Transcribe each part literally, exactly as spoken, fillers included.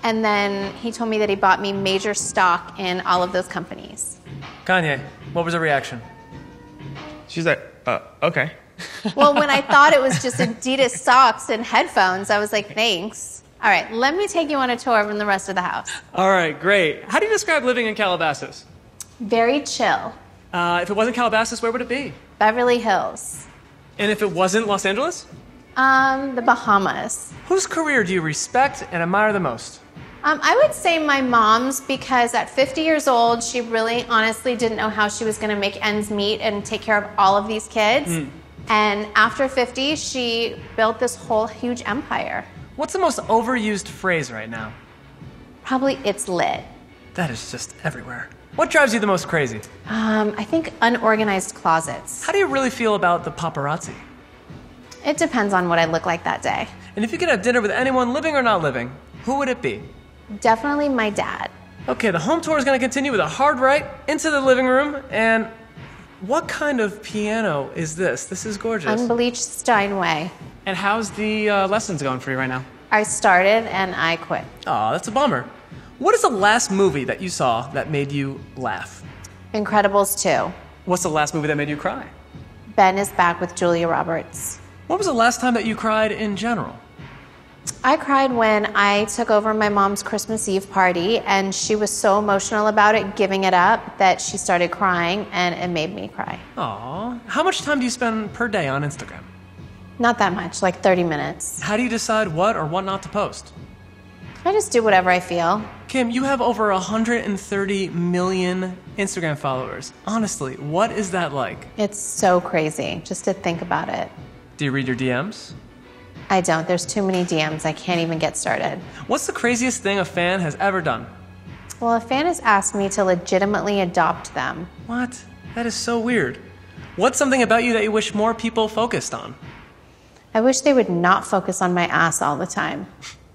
And then he told me that he bought me major stock in all of those companies. Kanye, what was her reaction? She's like, uh, okay. Well, when I thought it was just Adidas socks and headphones, I was like, thanks. All right, let me take you on a tour of the rest of the house. All right, great. How do you describe living in Calabasas? Very chill. Uh, if it wasn't Calabasas, where would it be? Beverly Hills. And if it wasn't Los Angeles? Um, the Bahamas. Whose career do you respect and admire the most? Um, I would say my mom's, because at fifty years old, she really honestly didn't know how she was going to make ends meet and take care of all of these kids. Mm. And after fifty, she built this whole huge empire. What's the most overused phrase right now? Probably it's lit. That is just everywhere. What drives you the most crazy? Um, I think unorganized closets. How do you really feel about the paparazzi? It depends on what I look like that day. And if you could have dinner with anyone living or not living, who would it be? Definitely my dad. Okay, the home tour is going to continue with a hard right into the living room. And what kind of piano is this? This is gorgeous. Unbleached Steinway. And how's the uh, lessons going for you right now? I started and I quit. Aw, that's a bummer. What is the last movie that you saw that made you laugh? Incredibles two. What's the last movie that made you cry? Ben is back with Julia Roberts. When was the last time that you cried in general? I cried when I took over my mom's Christmas Eve party, and she was so emotional about it, giving it up, that she started crying, and it made me cry. Aw. How much time do you spend per day on Instagram? Not that much, like thirty minutes. How do you decide what or what not to post? I just do whatever I feel. Kim, you have over one hundred thirty million Instagram followers. Honestly, what is that like? It's so crazy, just to think about it. Do you read your D Ms? I don't. There's too many D Ms. I can't even get started. What's the craziest thing a fan has ever done? Well, a fan has asked me to legitimately adopt them. What? That is so weird. What's something about you that you wish more people focused on? I wish they would not focus on my ass all the time.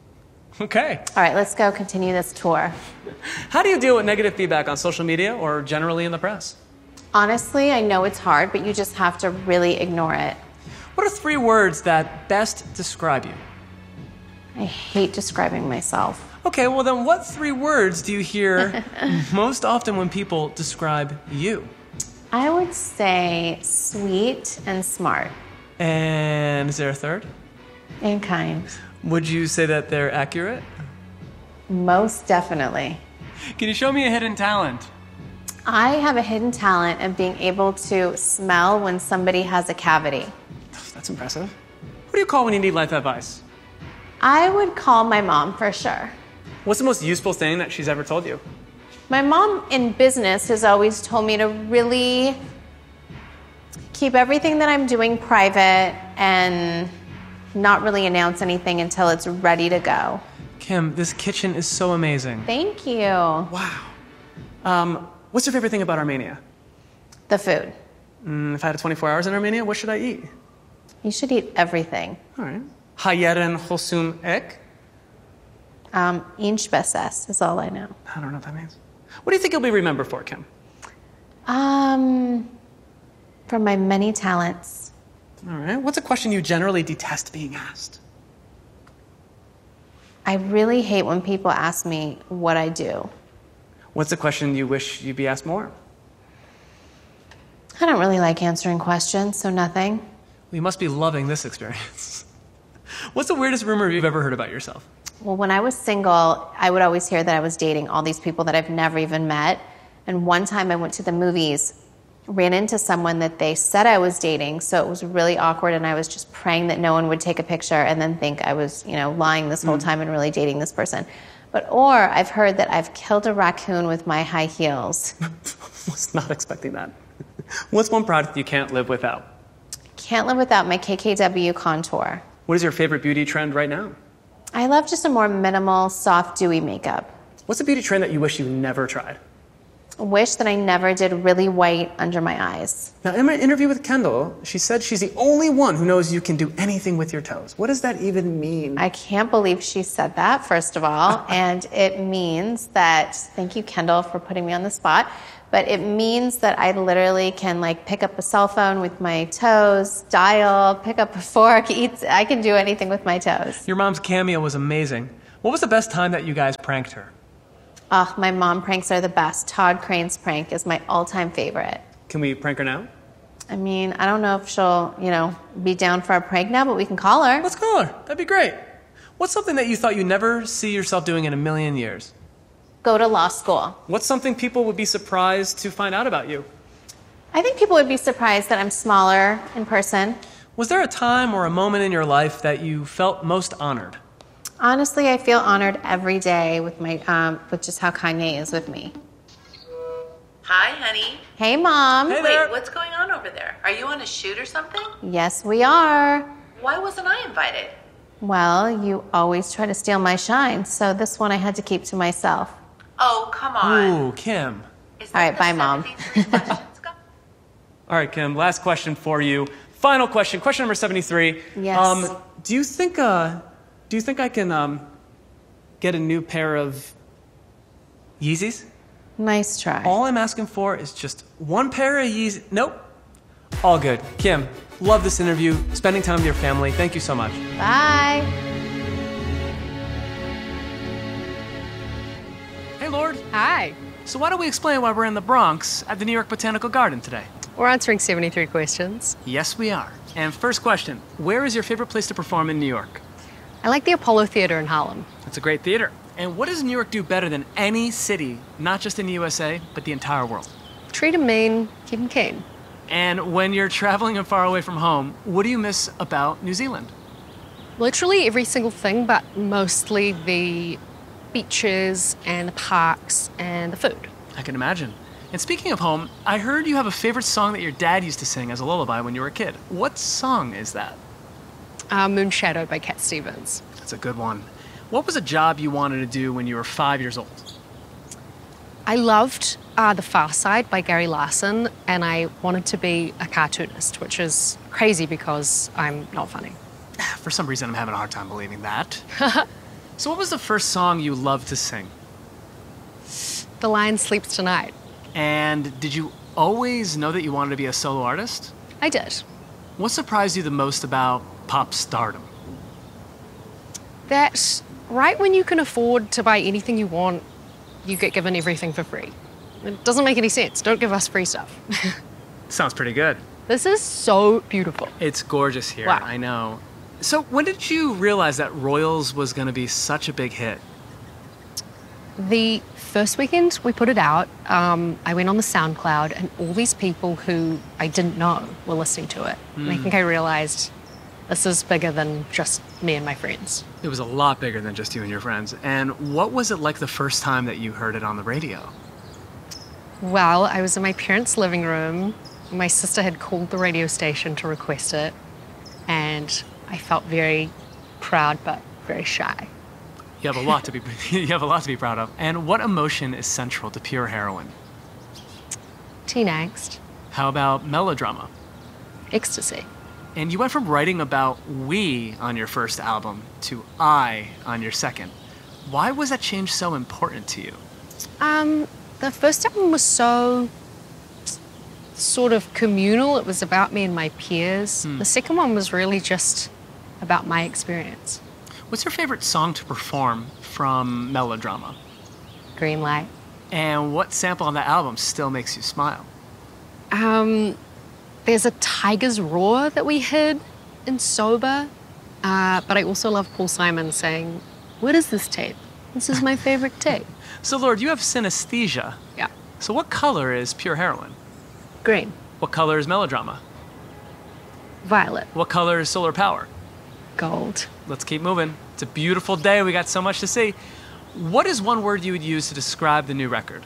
Okay. All right, let's go continue this tour. How do you deal with negative feedback on social media or generally in the press? Honestly, I know it's hard, but you just have to really ignore it. What are three words that best describe you? I hate describing myself. Okay, well then what three words do you hear most often when people describe you? I would say sweet and smart. And is there a third? And kind. Would you say that they're accurate? Most definitely. Can you show me a hidden talent? I have a hidden talent of being able to smell when somebody has a cavity. That's impressive. Who do you call when you need life advice? I would call my mom for sure. What's the most useful thing that she's ever told you? My mom in business has always told me to really keep everything that I'm doing private and not really announce anything until it's ready to go. Kim, this kitchen is so amazing. Thank you. Wow. Um, what's your favorite thing about Armenia? The food. Mm, if I had twenty-four hours in Armenia, what should I eat? You should eat everything. All right. Hayeren hosum ek? Um, inch beses is all I know. I don't know what that means. What do you think you'll be remembered for, Kim? Um, for my many talents. All right. What's a question you generally detest being asked? I really hate when people ask me what I do. What's a question you wish you'd be asked more? I don't really like answering questions, so nothing. We must be loving this experience. What's the weirdest rumor you've ever heard about yourself? Well, when I was single, I would always hear that I was dating all these people that I've never even met. And one time I went to the movies, ran into someone that they said I was dating, so it was really awkward, and I was just praying that no one would take a picture and then think I was, you know, lying this whole mm. time and really dating this person. But, or I've heard that I've killed a raccoon with my high heels. Was not expecting that. What's one product you can't live without? Can't live without my K K W contour. What is your favorite beauty trend right now? I love just a more minimal, soft, dewy makeup. What's a beauty trend that you wish you never tried? I wish that I never did really white under my eyes. Now, in my interview with Kendall, she said she's the only one who knows you can do anything with your toes. What does that even mean? I can't believe she said that, first of all. And it means that, thank you, Kendall, for putting me on the spot. But it means that I literally can like pick up a cell phone with my toes, dial, pick up a fork, eat. I can do anything with my toes. Your mom's cameo was amazing. What What was the best time that you guys pranked her? Oh, my mom pranks are the best. Todd Crane's prank is my all-time favorite. Can we prank her now? I mean, I don't know if she'll, you know, be down for a prank now, but we can call her. Let's call her. That'd be great. What's something that you thought you'd never see yourself doing in a million years? Go to law school. What's something people would be surprised to find out about you? I think people would be surprised that I'm smaller in person. Was there a time or a moment in your life that you felt most honored? Honestly, I feel honored every day with my, um, with just how Kanye is with me. Hi, honey. Hey, Mom. Hey there. Wait, what's going on over there? Are you on a shoot or something? Yes, we are. Why wasn't I invited? Well, you always try to steal my shine, so this one I had to keep to myself. Oh, come on. Ooh, Kim. Is All right, the bye, Mom. seventy-three questions? Go. All right, Kim, last question for you. Final question, question number seventy-three. Yes. Um, do you think, uh, do you think I can, um, get a new pair of... Yeezys? Nice try. All I'm asking for is just one pair of Yeezys. Nope. All good. Kim, love this interview. Spending time with your family. Thank you so much. Bye. Hey, Lord. Hi. So why don't we explain why we're in the Bronx at the New York Botanical Garden today? We're answering seventy-three questions. Yes, we are. And first question, where is your favorite place to perform in New York? I like the Apollo Theater in Harlem. It's a great theater. And what does New York do better than any city, not just in the U S A, but the entire world? Treat 'em mean, keep 'em keen. And when you're traveling and far away from home, what do you miss about New Zealand? Literally every single thing, but mostly the beaches and the parks and the food. I can imagine. And speaking of home, I heard you have a favorite song that your dad used to sing as a lullaby when you were a kid. What song is that? Uh, Moonshadowed by Cat Stevens. That's a good one. What was a job you wanted to do when you were five years old? I loved uh, The Far Side by Gary Larson, and I wanted to be a cartoonist, which is crazy because I'm not funny. For some reason, I'm having a hard time believing that. So what was the first song you loved to sing? The Lion Sleeps Tonight. And did you always know that you wanted to be a solo artist? I did. What surprised you the most about pop stardom? That right when you can afford to buy anything you want, you get given everything for free. It doesn't make any sense. Don't give us free stuff. Sounds pretty good. This is so beautiful. It's gorgeous here, Wow. I know. So when did you realize that Royals was going to be such a big hit? The first weekend we put it out, um, I went on the SoundCloud and all these people who I didn't know were listening to it. And I think I realized this is bigger than just me and my friends. It was a lot bigger than just you and your friends. And what was it like the first time that you heard it on the radio? Well, I was in my parents' living room. My sister had called the radio station to request it. And I felt very proud, but very shy. You have a lot to be you have a lot to be proud of. And what emotion is central to Pure Heroine? Teen angst, How about melodrama? ecstasy. And you went from writing about we on your first album to I on your second. Why was that change so important to you? Um, the first album was so sort of communal. It was about me and my peers. The second one was really just about my experience. What's your favorite song to perform from Melodrama? Green light. And what sample on that album still makes you smile? Um, there's a tiger's roar that we hid in Sober, uh, but I also love Paul Simon saying, "What is this tape? This is my favorite tape." So, Lord, you have synesthesia. Yeah. So what color is Pure Heroine? Green. What color is Melodrama? Violet. What color is Solar Power? Gold. Let's keep moving. It's a beautiful day. We got so much to see. What is one word you would use to describe the new record?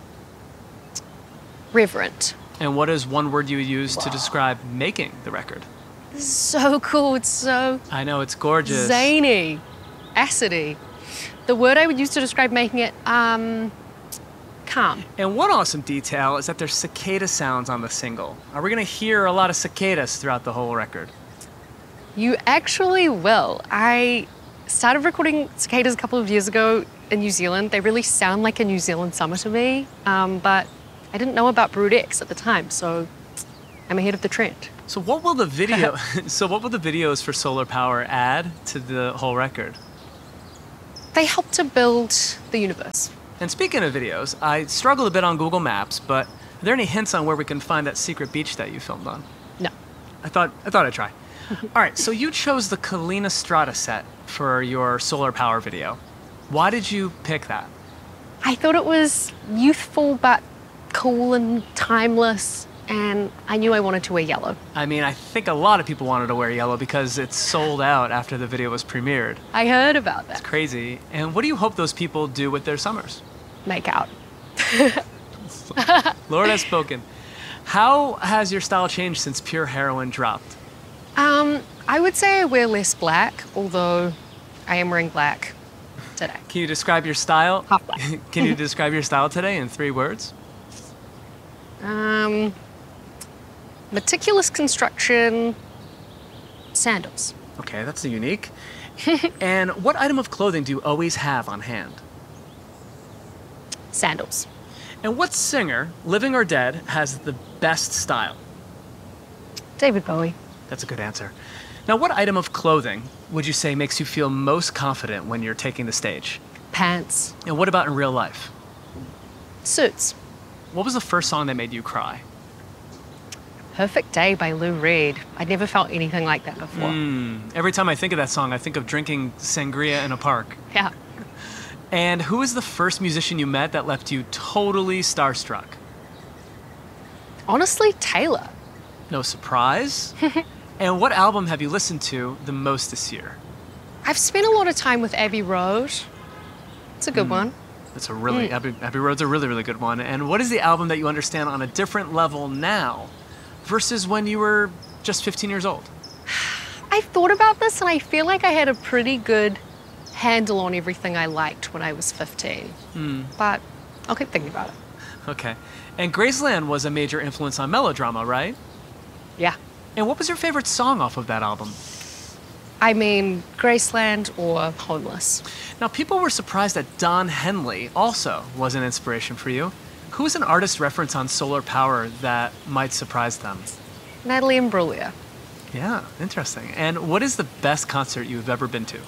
Reverent. And what is one word you would use to describe making the record? So cool. It's so I know, it's gorgeous. zany, acidy. The word I would use to describe making it, um, calm. And one awesome detail is that there's cicada sounds on the single. Are we going to hear a lot of cicadas throughout the whole record? You actually will. I started recording cicadas a couple of years ago in New Zealand. They really sound like a New Zealand summer to me, um, but I didn't know about Brood X at the time, so I'm ahead of the trend. So what will the video so what will the videos for Solar Power add to the whole record? They help to build the universe. And speaking of videos, I struggled a bit on Google Maps, but are there any hints on where we can find that secret beach that you filmed on? No. I thought I thought I'd try. All right, so you chose the Kalina Strata set for your solar power video. Why did you pick that? I thought it was youthful but cool and timeless, and I knew I wanted to wear yellow. I mean, I think a lot of people wanted to wear yellow because it's sold out after the video was premiered. I heard about that. Crazy. And what do you hope those people do with their summers? Make out. Lord has spoken. How has your style changed since Pure Heroin dropped? Um, I would say I wear less black, although I am wearing black today. Can you describe your style? Half black. Can you describe your style today in three words? Um, meticulous construction, sandals. Okay, that's unique. And what item of clothing do you always have on hand? Sandals. And what singer, living or dead, has the best style? David Bowie. That's a good answer. Now, what item of clothing would you say makes you feel most confident when you're taking the stage? Pants. And what about in real life? Suits. What was the first song that made you cry? Perfect Day by Lou Reed. I'd never felt anything like that before. Mm, every time I think of that song, I think of drinking sangria in a park. Yeah. And who was the first musician you met that left you totally starstruck? Honestly, Taylor. No surprise? And what album have you listened to the most this year? I've spent a lot of time with Abbey Road. It's a good one. That's a really, Abbey, Abbey Road's a really, really good one. And what is the album that you understand on a different level now versus when you were just fifteen years old? I've thought about this and I feel like I had a pretty good handle on everything I liked when I was fifteen. But I'll keep thinking about it. Okay. And Graceland was a major influence on melodrama, right? Yeah. And what was your favorite song off of that album? I mean, Graceland or Homeless. Now, people were surprised that Don Henley also was an inspiration for you. Who is an artist reference on solar power that might surprise them? Natalie Imbruglia. Yeah, interesting. And what is the best concert you've ever been to?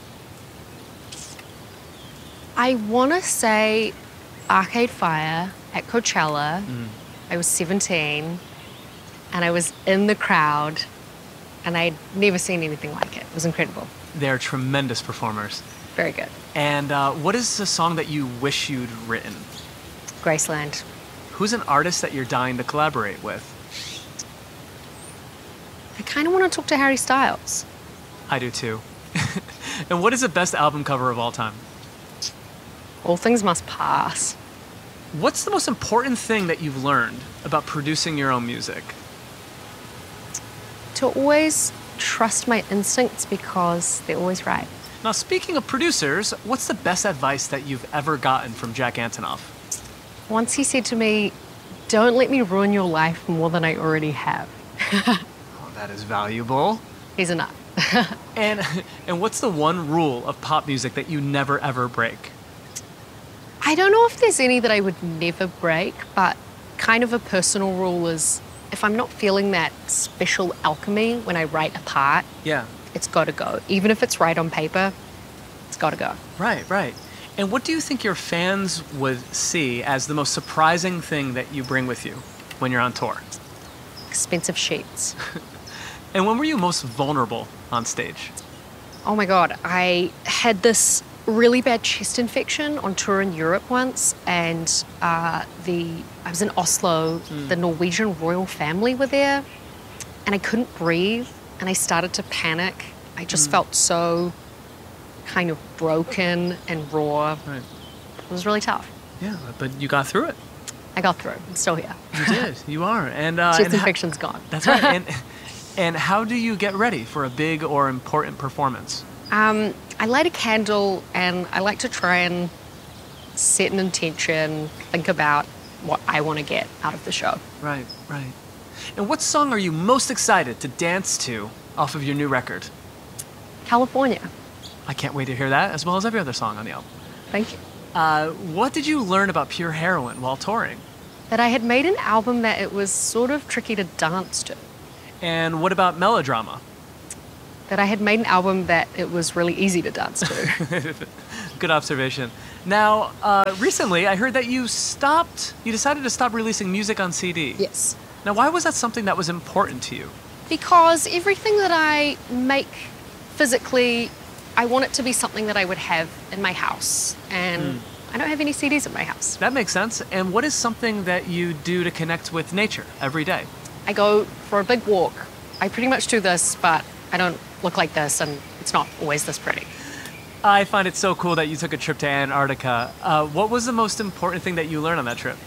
I want to say Arcade Fire at Coachella. I was seventeen and I was in the crowd and I'd never seen anything like it. It was incredible. They're tremendous performers. Very good. And uh, what is a song that you wish you'd written? Graceland. Who's an artist that you're dying to collaborate with? I kind of want to talk to Harry Styles. I do too. And what is the best album cover of all time? All Things Must Pass. What's the most important thing that you've learned about producing your own music? To always trust my instincts because they're always right. Now, speaking of producers, what's the best advice that you've ever gotten from Jack Antonoff? Once he said to me, "Don't let me ruin your life more than I already have." Oh, that is valuable. He's a nut. And and what's the one rule of pop music that you never ever break? I don't know if there's any that I would never break, but kind of a personal rule is if I'm not feeling that special alchemy when I write a part, Yeah. it's got to go. Even if it's right on paper, it's got to go. Right, right. And what do you think your fans would see as the most surprising thing that you bring with you when you're on tour? Expensive sheets. And when were you most vulnerable on stage? Oh my God, I had this really bad chest infection on tour in Europe once, and uh, the I was in Oslo. The Norwegian royal family were there, and I couldn't breathe, and I started to panic. I just felt so kind of broken and raw. Right. It was really tough. Yeah, but you got through it. I got through. I'm still here. You did. You are. And uh, Chest and ho- infection's gone. That's right. And and how do you get ready for a big or important performance? Um, I light a candle and I like to try and set an intention, think about what I want to get out of the show. Right, right. And what song are you most excited to dance to off of your new record? California. I can't wait to hear that, as well as every other song on the album. Thank you. Uh, what did you learn about Pure Heroin while touring? That I had made an album that it was sort of tricky to dance to. And what about Melodrama? that I had made an album that it was really easy to dance to. Good observation. Now, uh, recently I heard that you stopped, you decided to stop releasing music on C D. Yes. Now, why was that something that was important to you? Because everything that I make physically, I want it to be something that I would have in my house. And mm. I don't have any C Ds in my house. That makes sense. And what is something that you do to connect with nature every day? I go for a big walk. I pretty much do this, but I don't look like this, and it's not always this pretty. I find it so cool that you took a trip to Antarctica. Uh, what was the most important thing that you learned on that trip?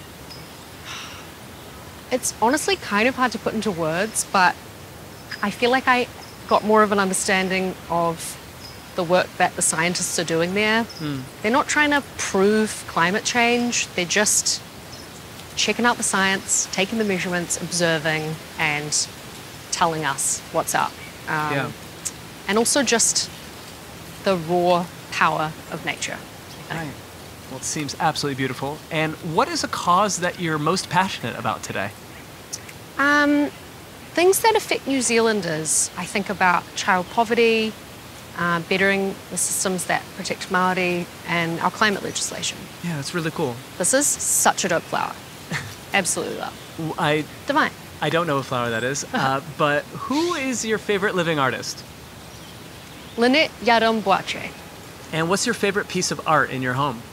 It's honestly kind of hard to put into words, but I feel like I got more of an understanding of the work that the scientists are doing there. Hmm. They're not trying to prove climate change. They're just checking out the science, taking the measurements, observing, and telling us what's up. Um, yeah. And also just the raw power of nature. Right. Well, it seems absolutely beautiful. And what is a cause that you're most passionate about today? Um, things that affect New Zealanders. I think about child poverty, uh, bettering the systems that protect Māori, and our climate legislation. Yeah, that's really cool. This is such a dope flower. Absolutely love. I Divine. I don't know what flower that is, uh, but who is your favorite living artist? Lynette Yaram Boakye. And what's your favorite piece of art in your home?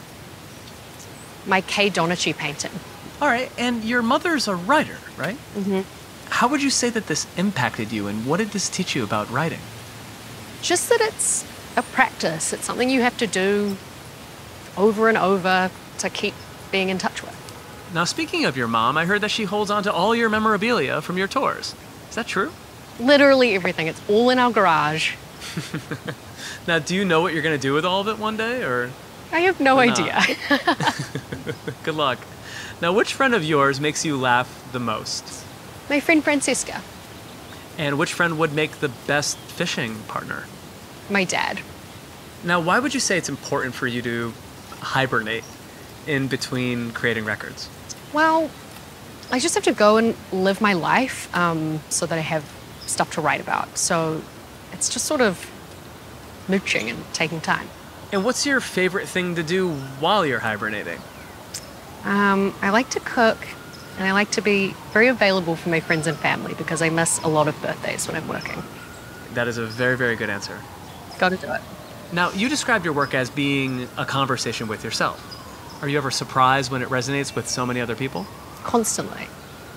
My Kay Donichi painting. All right, and your mother's a writer, right? Mm-hmm. How would you say that this impacted you, and what did this teach you about writing? Just that it's a practice. It's something you have to do over and over to keep being in touch with. Now, speaking of your mom, I heard that she holds on to all your memorabilia from your tours. Is that true? Literally everything. It's all in our garage. Now, do you know what you're going to do with all of it one day, or? I have no or idea. Good luck. Now, which friend of yours makes you laugh the most? My friend Francesca. And which friend would make the best fishing partner? My dad. Now, why would you say it's important for you to hibernate in between creating records? Well, I just have to go and live my life um, so that I have stuff to write about. So it's just sort of mooching and taking time. And what's your favorite thing to do while you're hibernating? Um, I like to cook, and I like to be very available for my friends and family because I miss a lot of birthdays when I'm working. That is a very, very good answer. Got to do it. Now, you described your work as being a conversation with yourself. Are you ever surprised when it resonates with so many other people? Constantly.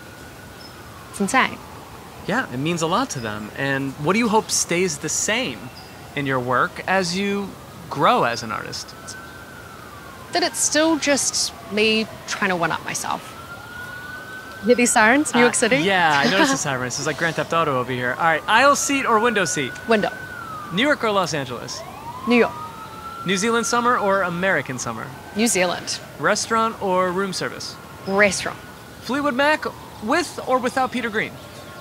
It's insane. Yeah, it means a lot to them. And what do you hope stays the same in your work as you grow as an artist? That it's still just me trying to one-up myself. You hear these sirens, New Uh, York City? Yeah, I noticed the sirens. It's like Grand Theft Auto over here. All right, aisle seat or window seat? Window. New York or Los Angeles? New York. New Zealand summer or American summer? New Zealand. Restaurant or room service? Restaurant. Fleetwood Mac with or without Peter Green?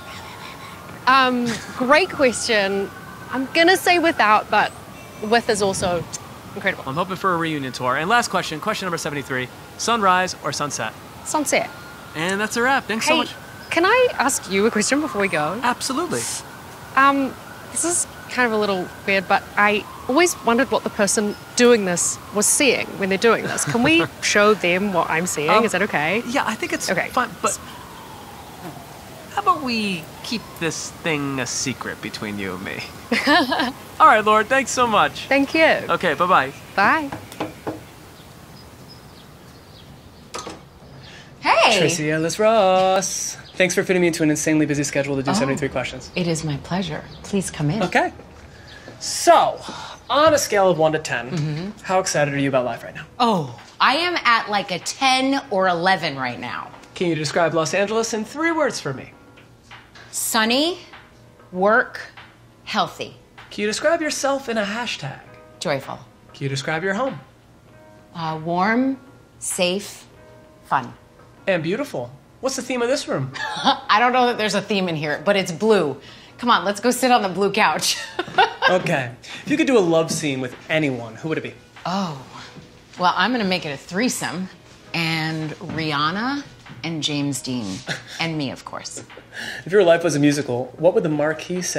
Um, great question. I'm gonna say without, but with is also incredible. I'm hoping for a reunion tour. And last question, question number seventy-three. Sunrise or sunset? Sunset. And that's a wrap. Thanks Hey, so much. can I ask you a question before we go? Absolutely. Um, this is kind of a little weird, but I always wondered what the person doing this was seeing when they're doing this. Can we show them what I'm seeing? Um, Is that okay? Yeah, I think it's Okay. fine, but how about we keep this thing a secret between you and me? All right, Lord, thanks so much. Thank you. Okay, bye-bye. Bye. Hey! Tracy Ellis Ross. Thanks for fitting me into an insanely busy schedule to do Oh. seventy-three questions. It is my pleasure. Please come in. Okay. So, on a scale of one to ten, how excited are you about life right now? Oh, I am at like a ten or eleven right now. Can you describe Los Angeles in three words for me? Sunny, work, healthy, Can you describe yourself in a hashtag? joyful, Can you describe your home? uh, warm, safe, fun. And beautiful. What's the theme of this room? I don't know that there's a theme in here, but it's blue. Come on, let's go sit on the blue couch. Okay. If you could do a love scene with anyone, who would it be? Oh, well, I'm gonna make it a threesome, and Rihanna and James Dean, and me, of course. If your life was a musical, what would the marquee say?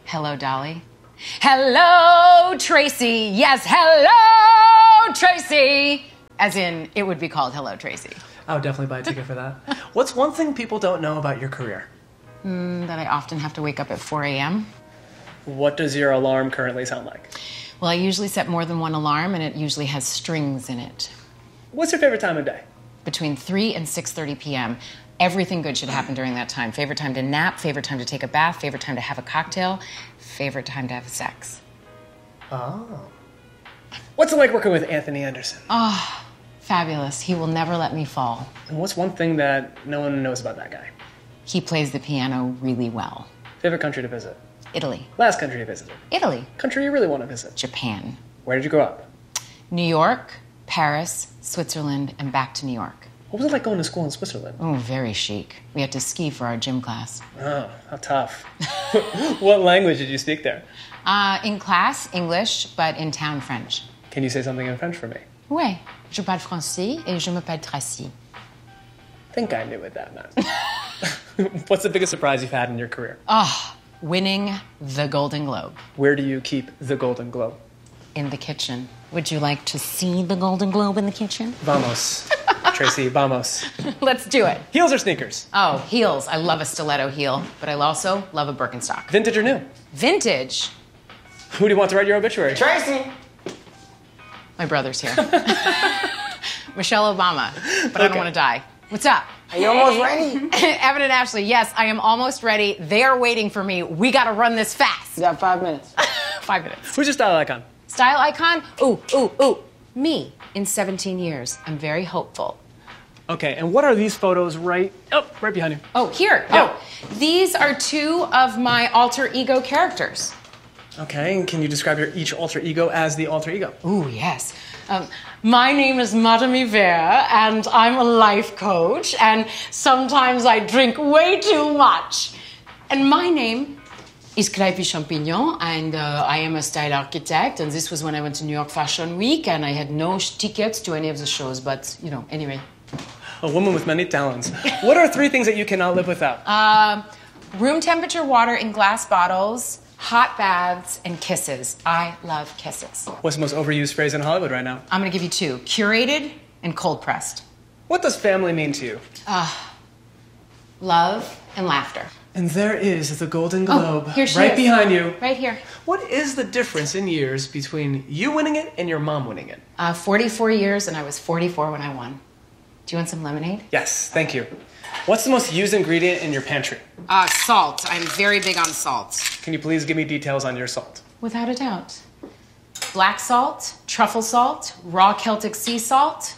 Hello, Dolly. Hello, Tracy. Yes, hello, Tracy. As in, it would be called Hello, Tracy. I would definitely buy a ticket for that. What's one thing people don't know about your career? Mm, that I often have to wake up at four a.m. What does your alarm currently sound like? Well, I usually set more than one alarm, and it usually has strings in it. What's your favorite time of day? Between three and six thirty p.m. Everything good should happen during that time. Favorite time to nap, favorite time to take a bath, favorite time to have a cocktail, favorite time to have sex. Oh. What's it like working with Anthony Anderson? Oh, fabulous. He will never let me fall. And what's one thing that no one knows about that guy? He plays the piano really well. Favorite country to visit? Italy. Last country you visited? Italy. Country you really want to visit? Japan. Where did you grow up? New York, Paris, Switzerland, and back to New York. What was it like going to school in Switzerland? Oh, very chic. We had to ski for our gym class. Oh, how tough. What language did you speak there? Uh, in class, English, but in town, French. Can you say something in French for me? Ouais. Je parle français et je m'appelle Tracy. I think I knew what that meant. What's the biggest surprise you've had in your career? Oh, winning the Golden Globe. Where do you keep the Golden Globe? In the kitchen. Would you like to see the Golden Globe in the kitchen? Vamos. Tracy, vamos. Let's do it. Heels or sneakers? Oh, heels. I love a stiletto heel, but I also love a Birkenstock. Vintage or new? Vintage? Who do you want to write your obituary? Tracy. My brother's here. Michelle Obama, but I don't Okay. want to die. What's up? Are you almost ready? Evan and Ashley, yes, I am almost ready. They are waiting for me. We got to run this fast. You got five minutes. Five minutes. Who's your style icon? Style icon? Ooh, ooh, ooh. Me in seventeen years. I'm very hopeful. Okay, and what are these photos right... Oh, right behind you. Oh, here. Yeah. Oh, these are two of my alter ego characters. Okay, and can you describe your each alter ego as the alter ego? Ooh, yes. Um, my name is Madame Hiver, and I'm a life coach, and sometimes I drink way too much. And my name is Crêpes Champignon, and uh, I am a style architect, and this was when I went to New York Fashion Week, and I had no sh- tickets to any of the shows, but, you know, anyway. A woman with many talents. What are three things that you cannot live without? Um, room temperature water in glass bottles, hot baths, and kisses. I love kisses. What's the most overused phrase in Hollywood right now? I'm gonna give you two, curated and cold pressed. What does family mean to you? Love and laughter. And there is the Golden Globe, Oh, here she right is. behind you. Right here. What is the difference in years between you winning it and your mom winning it? Uh, forty-four years, and I was forty-four when I won. Do you want some lemonade? Yes, thank you. What's the most used ingredient in your pantry? Uh, salt. I'm very big on salt. Can you please give me details on your salt? Without a doubt. Black salt, truffle salt, raw Celtic sea salt,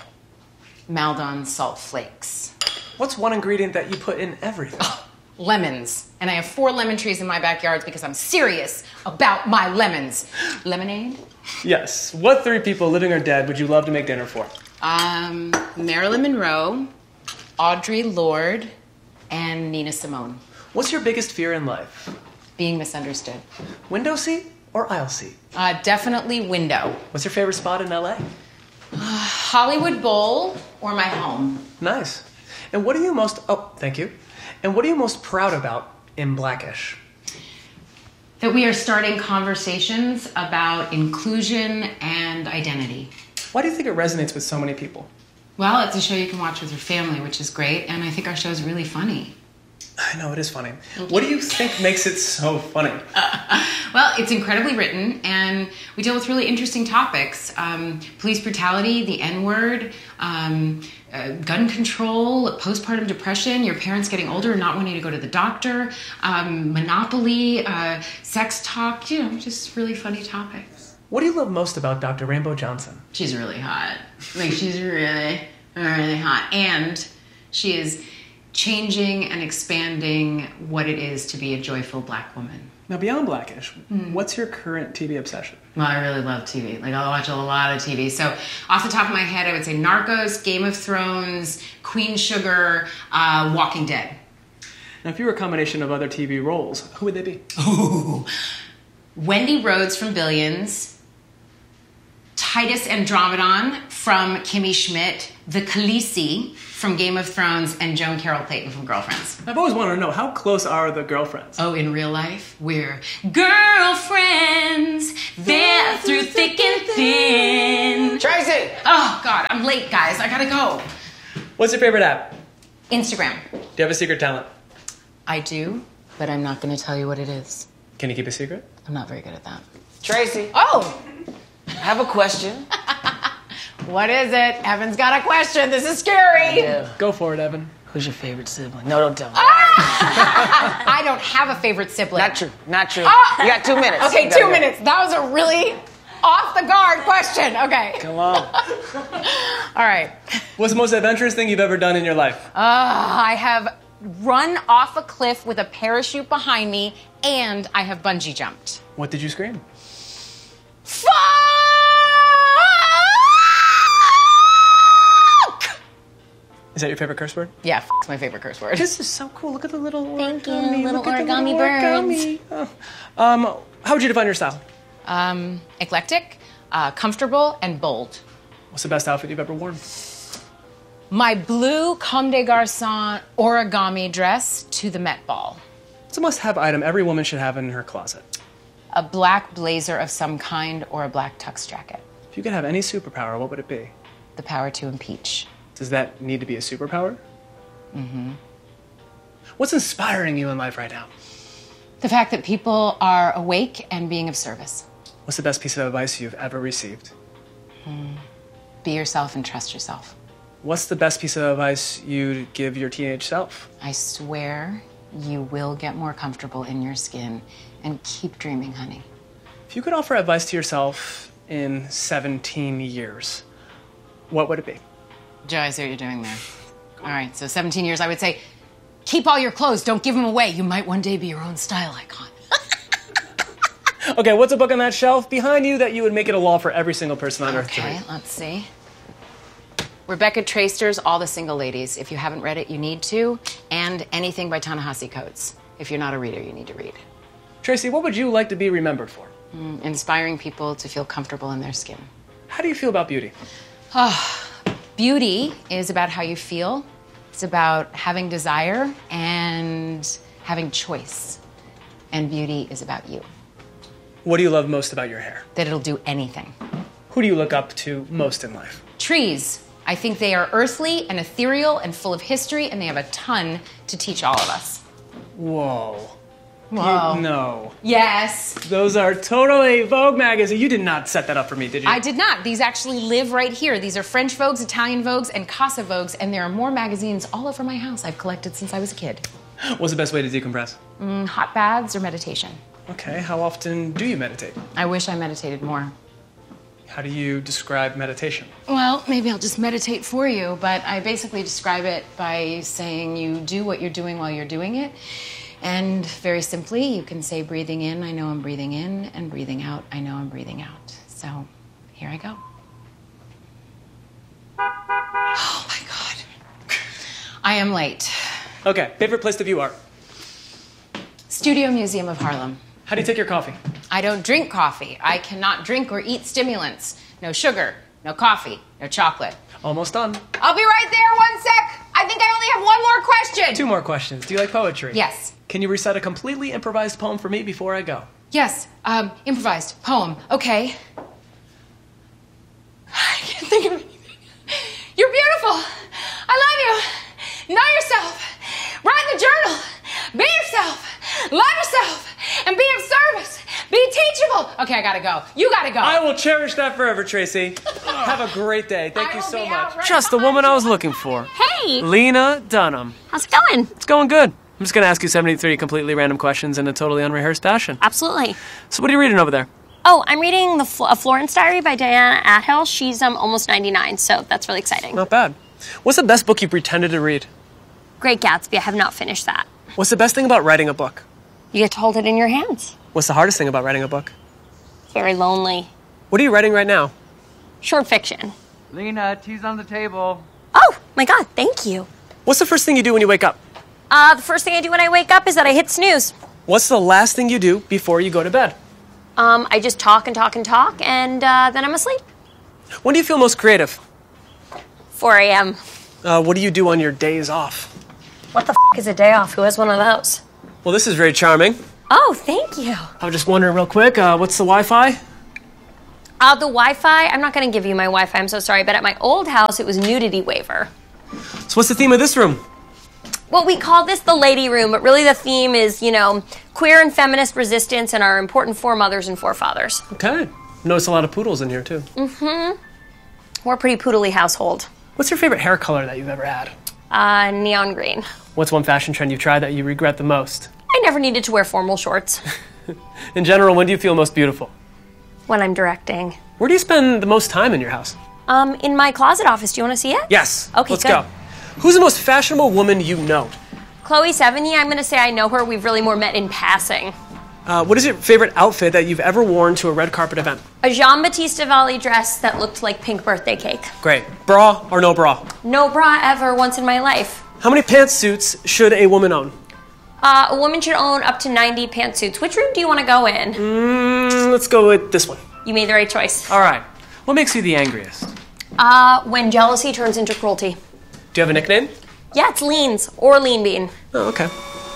Maldon salt flakes. What's one ingredient that you put in everything? Lemons. And I have four lemon trees in my backyard because I'm serious about my lemons. Lemonade? Yes. What three people, living or dead, would you love to make dinner for? Um, Marilyn Monroe, Audre Lorde, and Nina Simone. What's your biggest fear in life? Being misunderstood. Window seat or aisle seat? Uh, definitely window. What's your favorite spot in L A? Hollywood Bowl or my home. Nice. And what are you most, oh, thank you. And what are you most proud about in Blackish? That we are starting conversations about inclusion and identity. Why do you think it resonates with so many people? Well, it's a show you can watch with your family, which is great, and I think our show is really funny. I know, it is funny. What do you think makes it so funny? Well, it's incredibly written, and we deal with really interesting topics. Um, police brutality, the N-word, um, uh, gun control, postpartum depression, your parents getting older and not wanting to go to the doctor, um, monopoly, uh, sex talk, you know, just really funny topics. What do you love most about Doctor Rainbow Johnson? She's really hot. Like, she's really, really hot. And she is changing and expanding what it is to be a joyful black woman. Now, beyond Blackish, what's your current T V obsession? Well, I really love T V. Like, I watch a lot of T V. So, off the top of my head, I would say Narcos, Game of Thrones, Queen Sugar, uh, Walking Dead. Now, if you were a combination of other T V roles, who would they be? Ooh. Wendy Rhodes from Billions, Titus Andromedon from Kimmy Schmidt, the Khaleesi from Game of Thrones, and Joan Carroll Clayton from Girlfriends. I've always wanted to know, how close are the girlfriends? Oh, in real life, we're girlfriends. They're through thick and thin. Tracy! Oh, God, I'm late, guys. I gotta go. What's your favorite app? Instagram. Do you have a secret talent? I do, but I'm not gonna tell you what it is. Can you keep a secret? I'm not very good at that. Tracy, Oh! I have a question. What is it? Evan's got a question. This is scary. Yeah. Go for it, Evan. Who's your favorite sibling? No, don't tell me. I don't have a favorite sibling. Not true. Not true. Ah! You got two minutes. Okay, You gotta two go. minutes. That was a really off the guard question. Okay. Come on. All right. What's the most adventurous thing you've ever done in your life? Uh, I have run off a cliff with a parachute behind me, and I have bungee jumped. What did you scream? Fuck! Is that your favorite curse word? Yeah, f***'s my favorite curse word. This is so cool. Look at the little Thank you, origami. little Look at the origami origami. Oh. Um, how would you define your style? Um, eclectic, uh, comfortable, and bold. What's the best outfit you've ever worn? My blue Comme des Garçons origami dress to the Met Ball. It's a must-have item every woman should have in her closet. A black blazer of some kind or a black tux jacket. If you could have any superpower, what would it be? The power to impeach. Does that need to be a superpower? Mm-hmm. What's inspiring you in life right now? The fact that people are awake and being of service. What's the best piece of advice you've ever received? Be yourself and trust yourself. What's the best piece of advice you'd give your teenage self? I swear you will get more comfortable in your skin, and keep dreaming, honey. If you could offer advice to yourself in seventeen years, what would it be? Joe, I see what you're doing there. All right, so seventeen years, I would say, keep all your clothes, don't give them away. You might one day be your own style icon. Okay, what's a book on that shelf behind you that you would make it a law for every single person on earth to Okay, read? let's see. Rebecca Traister's All the Single Ladies. If you haven't read it, you need to. And anything by Ta-Nehisi Coates. If you're not a reader, you need to read. Tracy, what would you like to be remembered for? Mm, inspiring people to feel comfortable in their skin. How do you feel about beauty? Beauty is about how you feel. It's about having desire and having choice. And beauty is about you. What do you love most about your hair? That it'll do anything. Who do you look up to most in life? Trees. I think they are earthly and ethereal and full of history, and they have a ton to teach all of us. Whoa. Whoa. You- no. Yes. Those are totally Vogue magazine. You did not set that up for me, did you? I did not. These actually live right here. These are French Vogues, Italian Vogues, and Casa Vogues, and there are more magazines all over my house I've collected since I was a kid. What's the best way to decompress? Mm, hot baths or meditation. Okay, how often do you meditate? I wish I meditated more. How do you describe meditation? Well, maybe I'll just meditate for you, but I basically describe it by saying you do what you're doing while you're doing it. And very simply, you can say breathing in, I know I'm breathing in, and breathing out, I know I'm breathing out. So here I go. Oh my God. I am late. Okay, favorite place to view art? Studio Museum of Harlem. How do you take your coffee? I don't drink coffee. I cannot drink or eat stimulants. No sugar, no coffee, no chocolate. Almost done. I'll be right there, one sec. I think I only have one more question. Two more questions. Do you like poetry? Yes. Can you recite a completely improvised poem for me before I go? Yes, um, improvised poem. Okay. I can't think of anything. You're beautiful. I love you. Know yourself. Write in the journal. Be yourself. Love yourself. And be of service. Be teachable. Okay, I gotta go. You gotta go. I will cherish that forever, Tracy. Have a great day. Thank I you will so be much. out right Just the behind woman I you. was looking for. Hey, Lena Dunham. how's it going? It's going good. I'm just going to ask you seventy-three completely random questions in a totally unrehearsed fashion. Absolutely. So what are you reading over there? Oh, I'm reading the Fl- a Florence Diary by Diana Athill. She's um almost ninety-nine, so that's really exciting. Not bad. What's the best book you pretended to read? Great Gatsby. I have not finished that. What's the best thing about writing a book? You get to hold it in your hands. What's the hardest thing about writing a book? Very lonely. What are you writing right now? Short fiction. Lena, tea's on the table. Oh my God! Thank you. What's the first thing you do when you wake up? Uh, the first thing I do when I wake up is that I hit snooze. What's the last thing you do before you go to bed? Um, I just talk and talk and talk, and uh, then I'm asleep. When do you feel most creative? four a m Uh, what do you do on your days off? What the f is a day off? Who has one of those? Well, this is very charming. Oh, thank you. I was just wondering real quick, uh, what's the Wi-Fi? Uh, the Wi-Fi, I'm not going to give you my Wi-Fi, I'm so sorry, but at my old house, it was nudity waiver. So what's the theme of this room? Well, we call this the lady room, but really the theme is, you know, queer and feminist resistance and our important foremothers and forefathers. Okay. Notice a lot of poodles in here, too. Mm-hmm. We're a pretty poodly household. What's your favorite hair color that you've ever had? Uh, neon green. What's one fashion trend you've tried that you regret the most? I never needed to wear formal shorts. In general, when do you feel most beautiful? When I'm directing. Where do you spend the most time in your house? Um, in my closet office. Do you want to see it? Yes. Okay, Let's good. go. Who's the most fashionable woman you know? Chloe Sevigny, I'm going to say I know her. We've really more met in passing. Uh, what is your favorite outfit that you've ever worn to a red carpet event? A Jean-Baptiste Valli dress that looked like pink birthday cake. Great. Bra or no bra? No bra ever once in my life. How many pantsuits should a woman own? Uh, a woman should own up to ninety pantsuits. Which room do you want to go in? Mm, let's go with this one. You made the right choice. All right. What makes you the angriest? Uh, when jealousy turns into cruelty. Do you have a nickname? Yeah, it's Leans or Lean Bean. Oh, okay.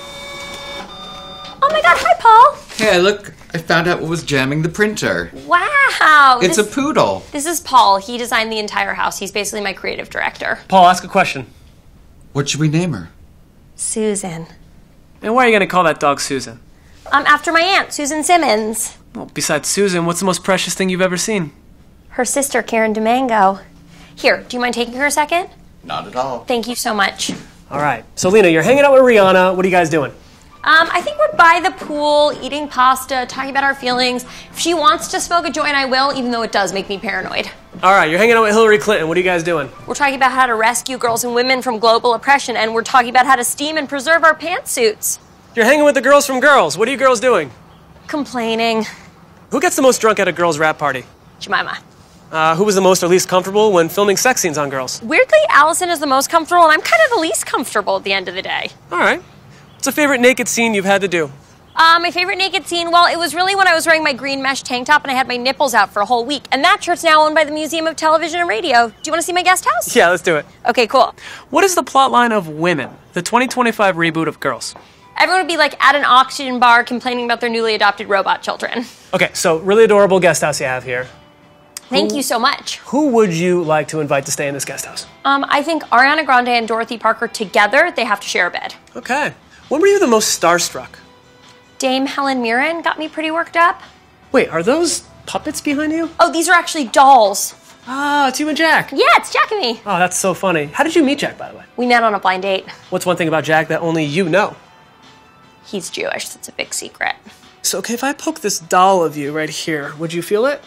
Oh my god, hi Paul! Hey, look, I found out what was jamming the printer. Wow! It's this, a poodle. This is Paul. He designed the entire house. He's basically my creative director. Paul, ask a question. What should we name her? Susan. And why are you going to call that dog Susan? Um, after my aunt, Susan Simmons. Well, besides Susan, what's the most precious thing you've ever seen? Her sister, Karen Domingo. Here, do you mind taking her a second? Not at all. Thank you so much. All right. So, Lena, you're hanging out with Rihanna. What are you guys doing? Um, I think we're by the pool, eating pasta, talking about our feelings. If she wants to smoke a joint, I will, even though it does make me paranoid. All right. You're hanging out with Hillary Clinton. What are you guys doing? We're talking about how to rescue girls and women from global oppression, and we're talking about how to steam and preserve our pantsuits. You're hanging with the girls from Girls. What are you girls doing? Complaining. Who gets the most drunk at a girls' rap party? Jemima. Uh, who was the most or least comfortable when filming sex scenes on Girls? Weirdly, Allison is the most comfortable, and I'm kind of the least comfortable at the end of the day. All right. What's a favorite naked scene you've had to do? Uh, my favorite naked scene, well, it was really when I was wearing my green mesh tank top and I had my nipples out for a whole week. And that shirt's now owned by the Museum of Television and Radio. Do you want to see my guest house? Yeah, let's do it. Okay, cool. What is the plotline of Women, the twenty twenty-five reboot of Girls? Everyone would be like at an oxygen bar complaining about their newly adopted robot children. Okay, so really adorable guest house you have here. Thank Who- you so much. Who would you like to invite to stay in this guest house? Um, I think Ariana Grande and Dorothy Parker together, they have to share a bed. Okay. When were you the most starstruck? Dame Helen Mirren got me pretty worked up. Wait, are those puppets behind you? Oh, these are actually dolls. Ah, it's you and Jack. Yeah, it's Jack and me. Oh, that's so funny. How did you meet Jack, by the way? We met on a blind date. What's one thing about Jack that only you know? He's Jewish. That's a big secret. So, okay, if I poke this doll of you right here, would you feel it?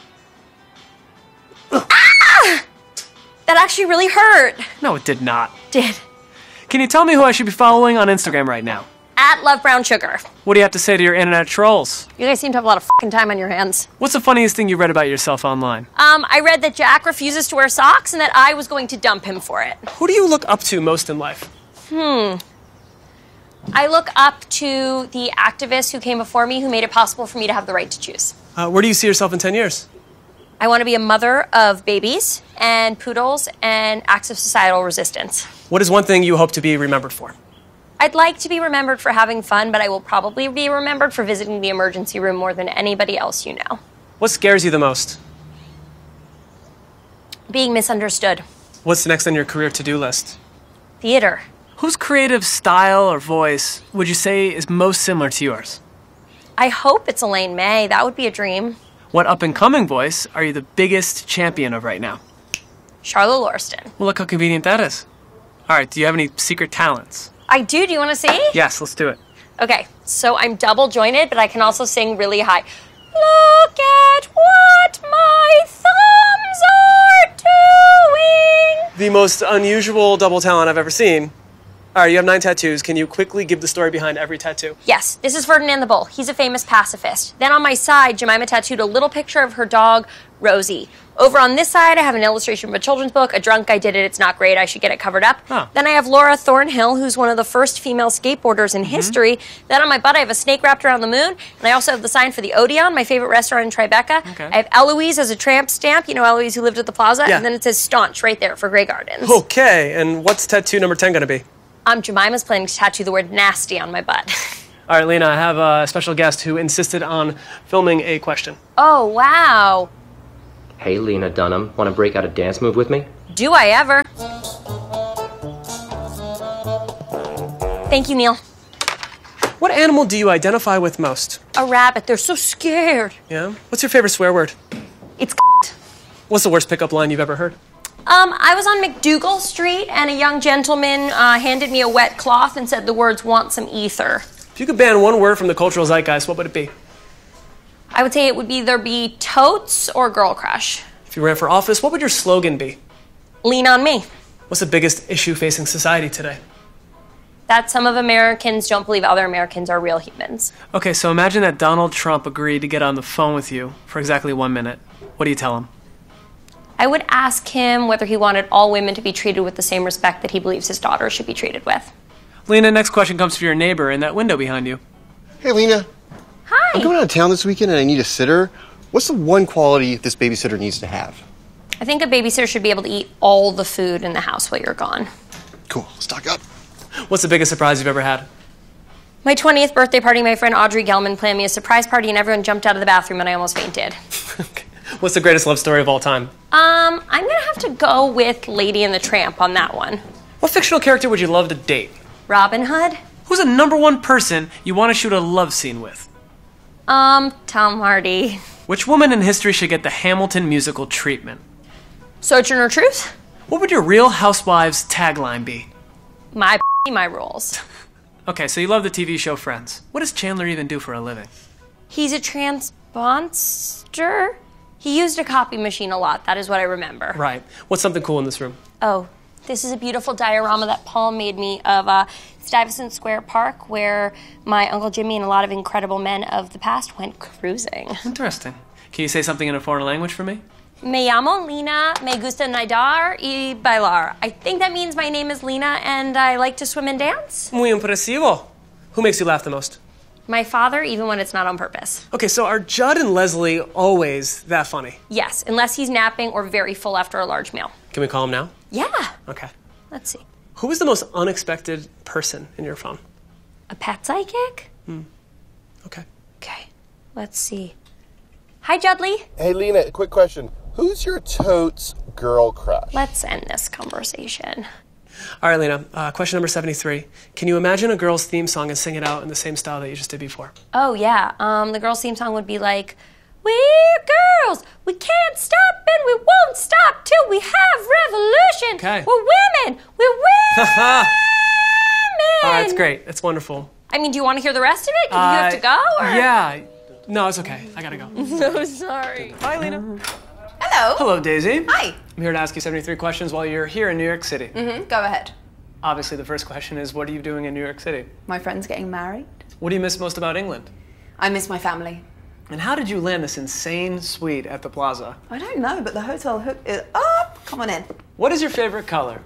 Ah! That actually really hurt. No, it did not. Did. Can you tell me who I should be following on Instagram right now? At Love Brown Sugar. What do you have to say to your internet trolls? You guys seem to have a lot of fucking time on your hands. What's the funniest thing you read about yourself online? Um, I read that Jack refuses to wear socks and that I was going to dump him for it. Who do you look up to most in life? Hmm. I look up to the activists who came before me who made it possible for me to have the right to choose. Uh, where do you see yourself in ten years? I want to be a mother of babies and poodles and acts of societal resistance. What is one thing you hope to be remembered for? I'd like to be remembered for having fun, but I will probably be remembered for visiting the emergency room more than anybody else you know. What scares you the most? Being misunderstood. What's next on your career to-do list? Theater. Whose creative style or voice would you say is most similar to yours? I hope it's Elaine May. That would be a dream. What up-and-coming voice are you the biggest champion of right now? Charlotte Lorston. Well, look how convenient that is. All right, do you have any secret talents? I do. Do you want to see? Yes, let's do it. Okay, so I'm double jointed, but I can also sing really high. Look at what my thumbs are doing. The most unusual double talent I've ever seen. All right, you have nine tattoos. Can you quickly give the story behind every tattoo? Yes, this is Ferdinand the Bull. He's a famous pacifist. Then on my side, Jemima tattooed a little picture of her dog, Rosie. Over on this side, I have an illustration from a children's book. A drunk guy did it. It's not great. I should get it covered up. Huh. Then I have Laura Thornhill, who's one of the first female skateboarders in Mm-hmm. history. Then on my butt, I have a snake wrapped around the moon. And I also have the sign for the Odeon, my favorite restaurant in Tribeca. Okay. I have Eloise as a tramp stamp. You know Eloise who lived at the plaza? Yeah. And then it says Staunch right there for Grey Gardens. Okay, and what's tattoo number ten gonna be? Um, Jemima's planning to tattoo the word nasty on my butt. All right, Lena, I have a special guest who insisted on filming a question. Oh, wow. Hey, Lena Dunham, want to break out a dance move with me? Do I ever? Thank you, Neil. What animal do you identify with most? A rabbit. They're so scared. Yeah? What's your favorite swear word? It's What's the worst pickup line you've ever heard? Um, I was on McDougal Street and a young gentleman uh, handed me a wet cloth and said the words, want some ether. If you could ban one word from the cultural zeitgeist, what would it be? I would say it would either be totes or girl crush. If you ran for office, what would your slogan be? Lean on me. What's the biggest issue facing society today? That some of Americans don't believe other Americans are real humans. Okay, so imagine that Donald Trump agreed to get on the phone with you for exactly one minute. What do you tell him? I would ask him whether he wanted all women to be treated with the same respect that he believes his daughter should be treated with. Lena, next question comes from your neighbor in that window behind you. Hey, Lena. Hi. I'm going out of town this weekend and I need a sitter. What's the one quality this babysitter needs to have? I think a babysitter should be able to eat all the food in the house while you're gone. Cool. Stock up. What's the biggest surprise you've ever had? My twentieth birthday party, my friend Audrey Gelman planned me a surprise party and everyone jumped out of the bathroom and I almost fainted. What's the greatest love story of all time? Um, I'm gonna have to go with Lady and the Tramp on that one. What fictional character would you love to date? Robin Hood? Who's the number one person you want to shoot a love scene with? Um, Tom Hardy. Which woman in history should get the Hamilton musical treatment? Sojourner Truth? What would your Real Housewives tagline be? My my rules. Okay, so you love the T V show Friends. What does Chandler even do for a living? He's a transponster? He used a copy machine a lot, that is what I remember. Right. What's something cool in this room? Oh, this is a beautiful diorama that Paul made me of uh, Stuyvesant Square Park, where my Uncle Jimmy and a lot of incredible men of the past went cruising. Interesting. Can you say something in a foreign language for me? Me llamo Lena, me gusta nadar y bailar. I think that means my name is Lena and I like to swim and dance. Muy impresivo. Who makes you laugh the most? My father, even when it's not on purpose. Okay, so are Judd and Leslie always that funny? Yes, unless he's napping or very full after a large meal. Can we call him now? Yeah. Okay. Let's see. Who is the most unexpected person in your phone? A pet psychic? Hmm. Okay. Okay. Let's see. Hi, Judley. Hey, Lena, quick question. Who's your totes girl crush? Let's end this conversation. All right, Lena, uh, question number seventy-three. Can you imagine a girl's theme song and sing it out in the same style that you just did before? Oh, yeah. Um, the girl's theme song would be like, we're girls, we can't stop and we won't stop till we have revolution. Okay. We're women, we're women. Oh, that's great. That's wonderful. I mean, do you want to hear the rest of it? Do you Uh, have to go? Or? Yeah. No, it's okay. I gotta go. I'm so sorry. Bye, Lena. Hello. Hello, Daisy. Hi. I'm here to ask you seventy-three questions while you're here in New York City. Mm-hmm. Go ahead. Obviously, the first question is, what are you doing in New York City? My friend's getting married. What do you miss most about England? I miss my family. And how did you land this insane suite at the Plaza? I don't know, but the hotel hooked it up. Come on in. What is your favorite color?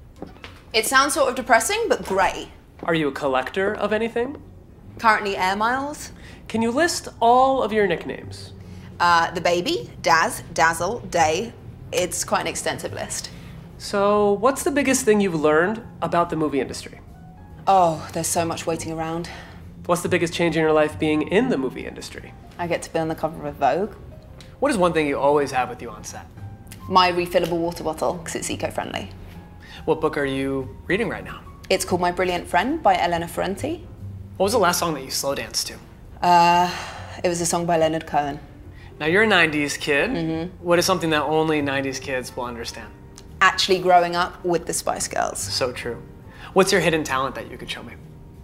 It sounds sort of depressing, but grey. Are you a collector of anything? Currently air miles. Can you list all of your nicknames? Uh, the baby, Daz, Dazzle, Day. It's quite an extensive list. So, what's the biggest thing you've learned about the movie industry? Oh, there's so much waiting around. What's the biggest change in your life being in the movie industry? I get to be on the cover of Vogue. What is one thing you always have with you on set? My refillable water bottle, because it's eco-friendly. What book are you reading right now? It's called My Brilliant Friend by Elena Ferrante. What was the last song that you slow danced to? Uh, it was a song by Leonard Cohen. Now, you're a nineties kid. Mm-hmm. What is something that only nineties kids will understand? Actually growing up with the Spice Girls. So true. What's your hidden talent that you could show me?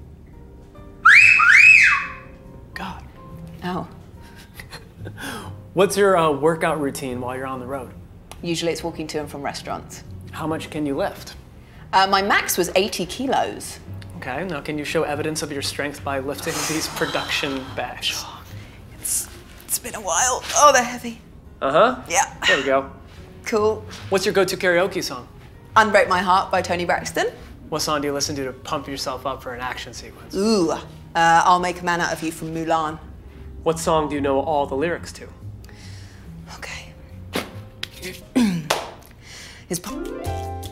God. Oh. What's your uh, workout routine while you're on the road? Usually it's walking to and from restaurants. How much can you lift? Uh, my max was eighty kilos. Okay, now can you show evidence of your strength by lifting these production bags? It's, it's been a while. Oh, they're heavy. Uh-huh. Yeah. There we go. Cool. What's your go-to karaoke song? Unbreak My Heart by Tony Braxton. What song do you listen to to pump yourself up for an action sequence? Ooh, uh, I'll Make a Man Out of You from Mulan. What song do you know all the lyrics to? Okay. Is